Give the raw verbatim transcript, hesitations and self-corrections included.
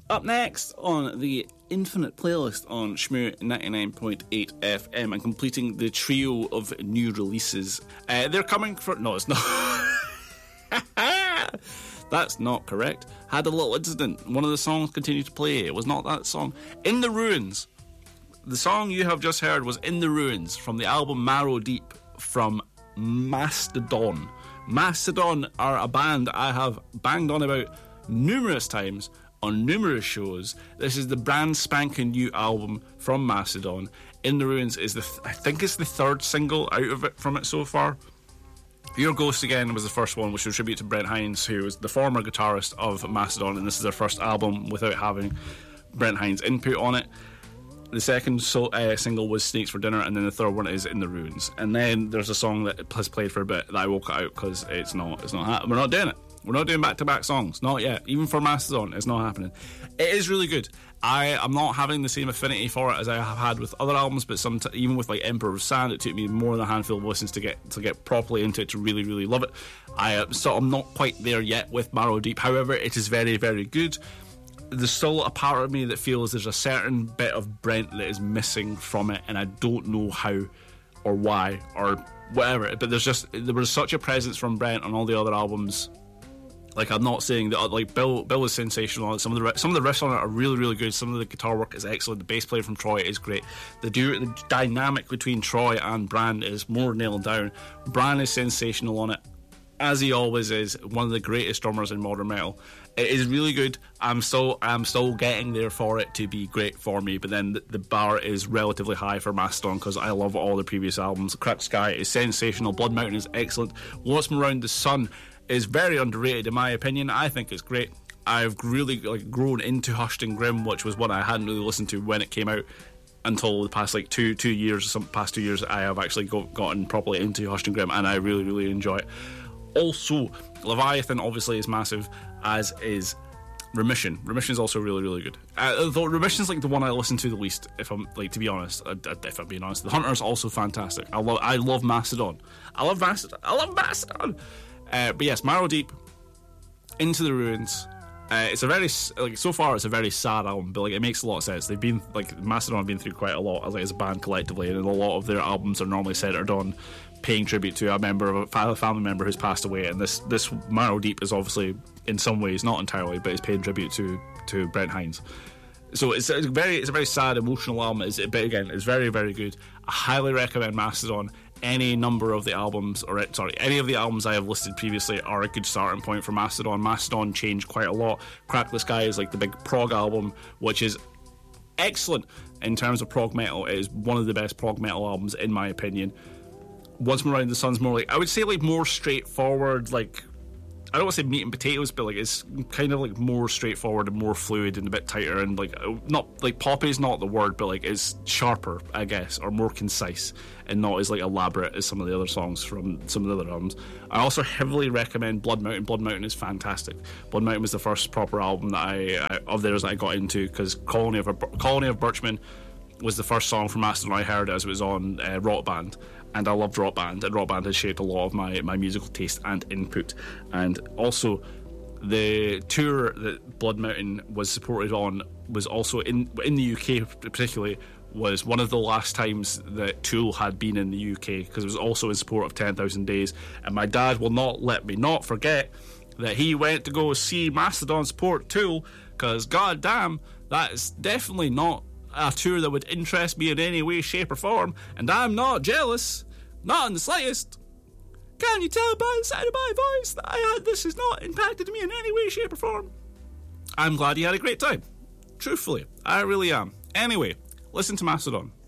Up next on the Infinite Playlist on Shmoo ninety-nine point eight F M and completing the trio of new releases. Uh, they're coming for... No, it's not. That's not correct. Had a little incident. One of the songs continued to play. It was not that song. In the Ruins. The song you have just heard was In the Ruins from the album Marrow Deep from Mastodon. Mastodon are a band I have banged on about numerous times on numerous shows. This is the brand spanking new album from Mastodon. In the Ruins is the th- I think it's the third single out of it from it so far. Your Ghost Again was the first one, which was a tribute to Brent Hinds, who was the former guitarist of Mastodon, and this is their first album without having Brent Hinds' input on it. The second so, uh, single was Snakes for Dinner, and then the third one is In the Ruins. And then there's a song that has played for a bit that I will cut out because it's not, it's not ha- we're not doing it. We're not doing back-to-back songs, not yet. Even for Mastodon, it's not happening. It is really good. I am not having the same affinity for it as I have had with other albums, but some t- even with like Emperor of Sand, it took me more than a handful of listens to get to get properly into it to really, really love it. I uh, so I'm not quite there yet with Marrow Deep. However, it is very, very good. There's still a part of me that feels there's a certain bit of Brent that is missing from it, and I don't know how or why or whatever. But there's just there was such a presence from Brent on all the other albums. Like, I'm not saying that, like, Bill Bill is sensational. Some of the some of the riffs on it are really, really good. Some of the guitar work is excellent. The bass player from Troy is great. The, du- the dynamic between Troy and Brand is more nailed down. Brand is sensational on it, as he always is. One of the greatest drummers in modern metal. It is really good. I'm still I'm still getting there for it to be great for me, but then the, the bar is relatively high for Mastodon because I love all the previous albums. Cracked Sky is sensational. Blood Mountain is excellent. What's Around the Sun is very underrated in my opinion. I think it's great. I've really like grown into Hushed and Grim, which was one I hadn't really listened to when it came out until the past like two two years. Some past two years, I have actually got, gotten properly into Hushed and Grim, and I really really enjoy it. Also, Leviathan obviously is massive, as is Remission. Remission is also really really good. Uh, though Remission is like the one I listen to the least, if I'm like to be honest. Uh, if I'm being honest, The Hunter is also fantastic. I love I love Mastodon. I love Mastodon. I love Mastodon. Uh, but yes, Marrow Deep, Into the Ruins. Uh, it's a very like so far it's a very sad album, but like it makes a lot of sense. They've been like Mastodon have been through quite a lot as like as a band collectively, and a lot of their albums are normally centered on paying tribute to a member of a family member who's passed away. And this this Marrow Deep is obviously in some ways, not entirely, but is paying tribute to to Brent Hinds. So it's a very it's a very sad emotional album. It's, but again, it's very very good. I highly recommend Mastodon. Any number of the albums, or sorry, any of the albums I have listed previously are a good starting point for Mastodon. Mastodon changed quite a lot. Crack the Sky is like the big prog album, which is excellent in terms of prog metal. It is one of the best prog metal albums in my opinion. Once Around the Sun's more like, I would say like more straightforward, like I don't want to say meat and potatoes, but like it's kind of like more straightforward and more fluid and a bit tighter, and like not like poppy is not the word, but like it's sharper, I guess, or more concise and not as like elaborate as some of the other songs from some of the other albums. I also heavily recommend Blood Mountain. Blood Mountain is fantastic. Blood Mountain was the first proper album that I, I of theirs that I got into, because Colony of Colony of Birchmen was the first song from Mastodon I heard as it was on uh, Rock Band. And I loved Rock Band, and Rock Band has shaped a lot of my, my musical taste and input. And also, the tour that Blood Mountain was supported on was also in in the U K, particularly, was one of the last times that Tool had been in the U K, because it was also in support of ten thousand Days. And my dad will not let me not forget that he went to go see Mastodon support Tool, because goddamn, that is definitely not a tour that would interest me in any way, shape or form, and I'm not jealous, not in the slightest. Can you tell by the sound of my voice that I had, this has not impacted me in any way, shape or form? I'm glad you had a great time. Truthfully, I really am. Anyway, listen to Mastodon.